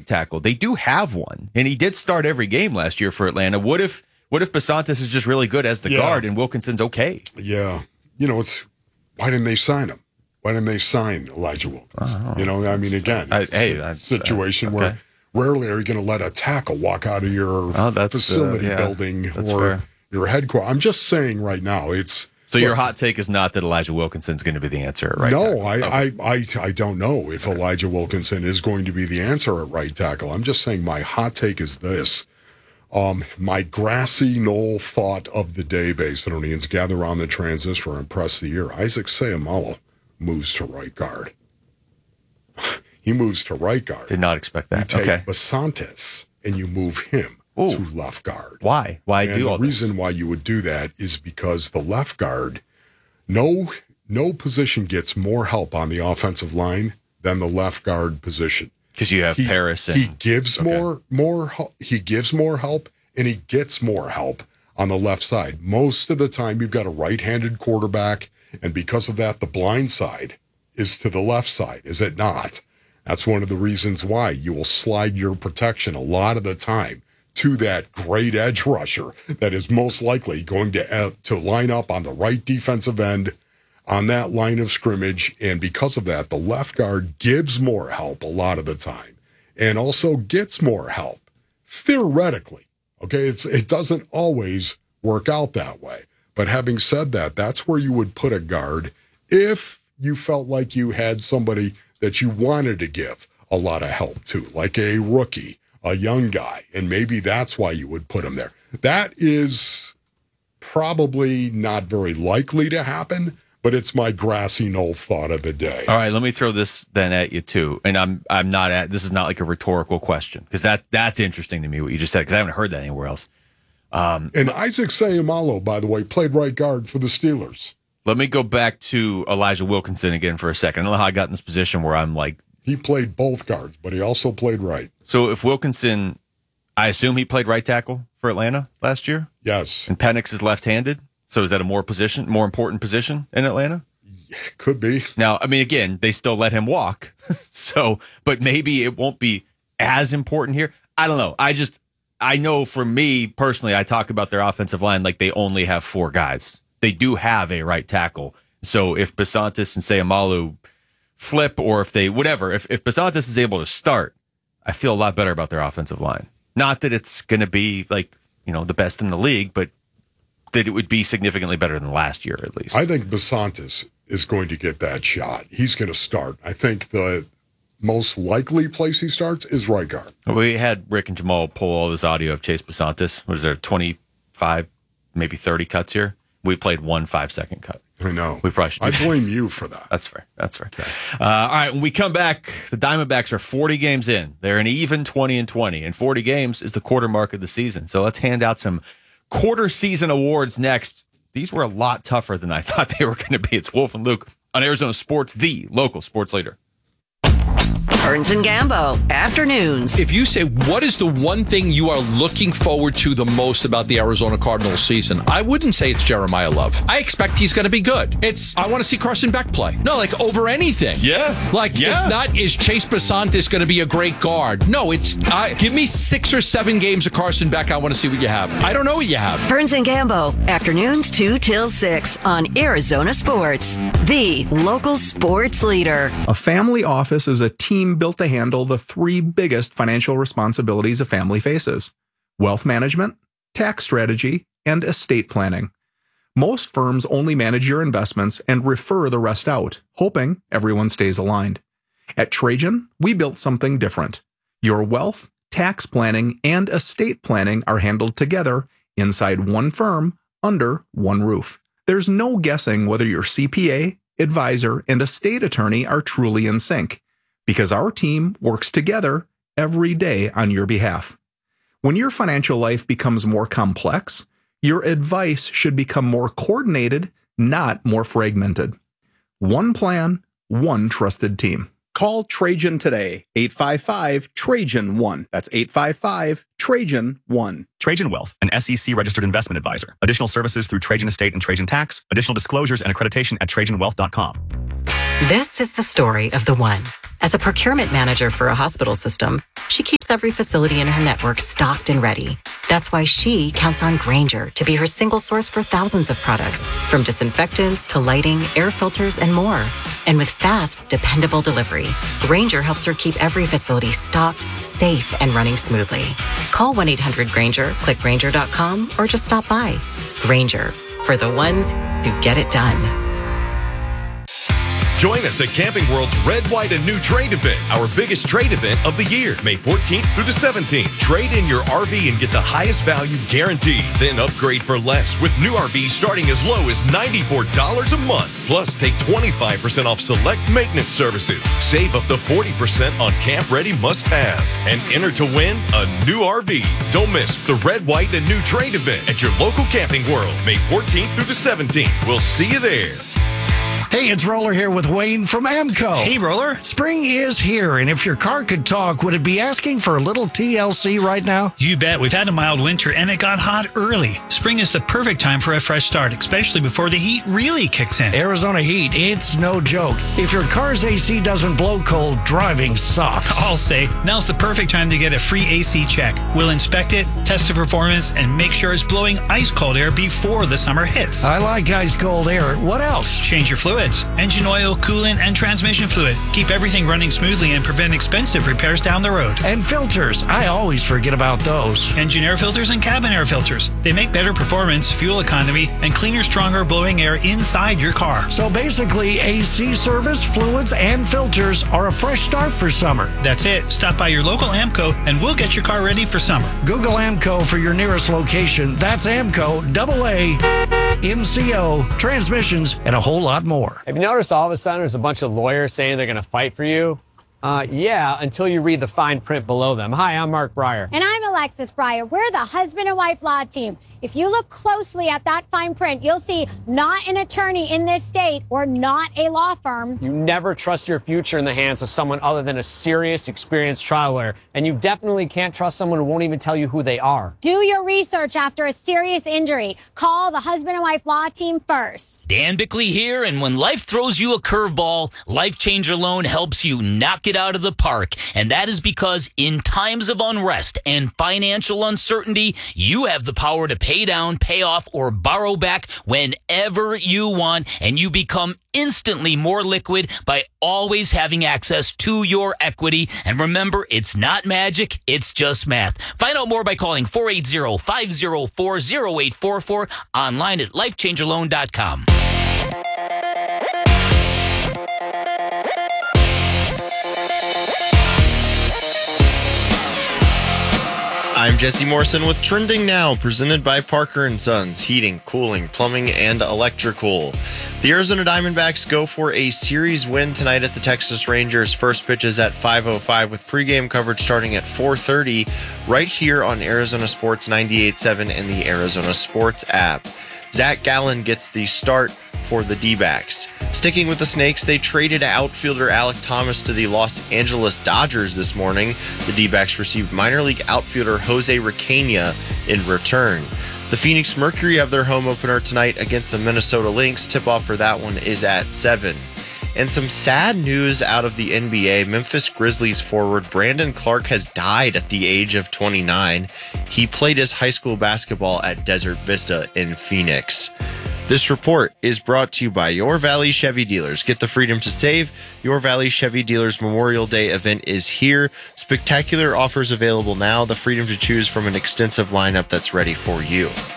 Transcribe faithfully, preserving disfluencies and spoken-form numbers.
tackle. They do have one, and he did start every game last year for Atlanta. What if what if Basantis is just really good as the yeah. guard and Wilkinson's okay? Yeah. You know, it's why didn't they sign him? Why didn't they sign Elijah Wilkinson? Oh, you know, I mean, again, it's I, hey, a situation uh, okay. where rarely are you going to let a tackle walk out of your oh, facility uh, yeah. building that's or fair. your headquarters. I'm just saying right now, it's so your hot take is not that Elijah Wilkinson's going to be the answer at right no, tackle. I, okay. I, I, I don't know if okay. Elijah Wilkinson is going to be the answer at right tackle. I'm just saying my hot take is this. Um, my grassy knoll thought of the day, Basinonians, gather on the transistor and press the ear. Isaac Seumalo moves to right guard. He moves to right guard. Did not expect that. You take okay. Basantis and you move him Ooh. to left guard. Why? Why and do the all reason this? why you would do that is because the left guard, no, no position gets more help on the offensive line than the left guard position. Because you have he, Paris and he gives okay. more more he gives more help and he gets more help on the left side. Most of the time you've got a right-handed quarterback, and because of that, the blind side is to the left side, is it not? That's one of the reasons why you will slide your protection a lot of the time to that great edge rusher that is most likely going to uh, to line up on the right defensive end on that line of scrimmage, and because of that, the left guard gives more help a lot of the time and also gets more help, theoretically. Okay, it's it doesn't always work out that way. But having said that, that's where you would put a guard if you felt like you had somebody that you wanted to give a lot of help to, like a rookie, a young guy, and maybe that's why you would put him there. That is probably not very likely to happen, but it's my grassy knoll thought of the day. All right, let me throw this then at you too. And I'm I'm not at this is not like a rhetorical question, because that that's interesting to me what you just said, because I haven't heard that anywhere else. Um, and Isaac Seumalo, by the way, played right guard for the Steelers. Let me go back to Elijah Wilkinson again for a second. I don't know how I got in this position where I'm like he played both guards, but he also played right. So if Wilkinson, I assume he played right tackle for Atlanta last year. Yes, and Penix is left-handed. So is that a more position, more important position in Atlanta? Could be. Now, I mean, again, they still let him walk. so, but maybe it won't be as important here. I don't know. I just, I know for me personally, I talk about their offensive line like they only have four guys. They do have a right tackle. So if Basantis and Seumalo flip, or if they, whatever, if, if Basantis is able to start, I feel a lot better about their offensive line. Not that it's going to be like, you know, the best in the league, but that it would be significantly better than last year, at least. I think Basantis is going to get that shot. He's going to start. I think the most likely place he starts is right guard. We had Rick and Jamal pull all this audio of Chase Basantis. Was there twenty-five, maybe thirty cuts here? We played one five-second cut. I know. We probably should I blame you for that. That's fair. That's fair. Okay. Uh, all right, when we come back, the Diamondbacks are forty games in. They're an even twenty and twenty, and forty games is the quarter mark of the season. So let's hand out some quarter season awards next. These were a lot tougher than I thought they were going to be. It's Wolf and Luke on Arizona Sports, the local sports leader. Burns and Gambo, afternoons. If you say, what is the one thing you are looking forward to the most about the Arizona Cardinals season? I wouldn't say it's Jeremiah Love. I expect he's going to be good. It's, I want to see Carson Beck play. No, like over anything. Yeah. Like, yeah. It's not, is Chase Basantis going to be a great guard? No, it's, uh, give me six or seven games of Carson Beck. I want to see what you have. I don't know what you have. Burns and Gambo, afternoons two till six on Arizona Sports, the local sports leader. A family office is a team built to handle the three biggest financial responsibilities a family faces: wealth management, tax strategy, and estate planning. Most firms only manage your investments and refer the rest out, hoping everyone stays aligned. At Trajan, we built something different. Your wealth, tax planning, and estate planning are handled together inside one firm, under one roof. There's no guessing whether your C P A, advisor, and estate attorney are truly in sync, because our team works together every day on your behalf. When your financial life becomes more complex, your advice should become more coordinated, not more fragmented. One plan, one trusted team. Call Trajan today, eight five five, Trajan one. That's eight five five, Trajan one. Trajan Wealth, an S E C-registered investment advisor. Additional services through Trajan Estate and Trajan Tax. Additional disclosures and accreditation at Trajan Wealth dot com. This is the story of the one. As a procurement manager for a hospital system, she keeps every facility in her network stocked and ready. That's why she counts on Grainger to be her single source for thousands of products, from disinfectants to lighting, air filters, and more. And with fast, dependable delivery, Grainger helps her keep every facility stocked, safe, and running smoothly. Call one eight hundred Grainger, click Grainger dot com, or just stop by. Grainger, for the ones who get it done. Join us at Camping World's Red, White, and New Trade event, our biggest trade event of the year, May fourteenth through the seventeenth. Trade in your R V and get the highest value guaranteed. Then upgrade for less with new R Vs starting as low as ninety-four dollars a month. Plus, take twenty-five percent off select maintenance services. Save up to forty percent on camp-ready must-haves. And enter to win a new R V. Don't miss the Red, White, and New Trade event at your local Camping World, May fourteenth through the seventeenth. We'll see you there. Hey, it's Roller here with Wayne from AMCO. Hey, Roller. Spring is here, and if your car could talk, would it be asking for a little T L C right now? You bet. We've had a mild winter, and it got hot early. Spring is the perfect time for a fresh start, especially before the heat really kicks in. Arizona heat, it's no joke. If your car's A C doesn't blow cold, driving sucks. I'll say, now's the perfect time to get a free A C check. We'll inspect it, test the performance, and make sure it's blowing ice-cold air before the summer hits. I like ice-cold air. What else? Change your fluids. Engine oil, coolant, and transmission fluid. Keep everything running smoothly and prevent expensive repairs down the road. And filters. I always forget about those. Engine air filters and cabin air filters. They make better performance, fuel economy, and cleaner, stronger blowing air inside your car. So basically, A C service, fluids, and filters are a fresh start for summer. That's it. Stop by your local AMCO and we'll get your car ready for summer. Google AMCO for your nearest location. That's AMCO, double A, M C O, transmissions, and a whole lot more. Have you noticed all of a sudden there's a bunch of lawyers saying they're going to fight for you? Uh, yeah, until you read the fine print below them. Hi, I'm Mark Breyer. And I'm Alexis Breyer. We're the husband and wife law team. If you look closely at that fine print, you'll see not an attorney in this state or not a law firm. You never trust your future in the hands of someone other than a serious, experienced trial lawyer. And you definitely can't trust someone who won't even tell you who they are. Do your research after a serious injury. Call the husband and wife law team first. Dan Bickley here, and when life throws you a curveball, Life Changer Loan helps you knock it out of the park. And that is because in times of unrest and financial uncertainty, you have the power to pay down, pay off, or borrow back whenever you want, and you become instantly more liquid by always having access to your equity. And remember, it's not magic, it's just math. Find out more by calling four eight zero, five zero four, zero eight four four, online at life changer loan dot com. I'm Jesse Morrison with Trending Now, presented by Parker and Sons, heating, cooling, plumbing, and electrical. The Arizona Diamondbacks go for a series win tonight at the Texas Rangers. First pitch is at five oh five with pregame coverage starting at four thirty right here on Arizona Sports ninety-eight point seven and the Arizona Sports app. Zach Gallen gets the start for the D-backs. Sticking with the Snakes, they traded outfielder Alek Thomas to the Los Angeles Dodgers this morning. The D-backs received minor league outfielder Jose Requena in return. The Phoenix Mercury have their home opener tonight against the Minnesota Lynx. Tip-off for that one is at seven. And some sad news out of the N B A. Memphis Grizzlies forward Brandon Clark has died at the age of twenty-nine. He played his high school basketball at Desert Vista in Phoenix. This report is brought to you by Your Valley Chevy Dealers. Get the freedom to save. Your Valley Chevy Dealers Memorial Day event is here. Spectacular offers available now. The freedom to choose from an extensive lineup that's ready for you.